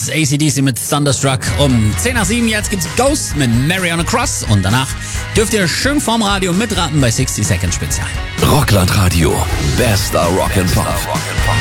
das AC/DC mit Thunderstruck. Um 10 nach 7 jetzt gibt's Ghost mit Mary on a Cross. Und danach dürft ihr schön vorm Radio mitraten bei 60 Second Spezial. Rockland Radio. Bester Rock'n'Pop.